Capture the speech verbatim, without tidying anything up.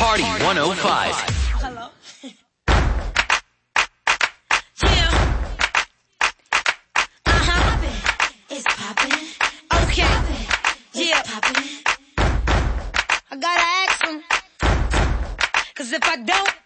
Party one oh five. Hello. Yeah. Uh-huh. It's poppin'. Okay. It's Yeah. poppin'. I gotta ask him. Cause if I don't,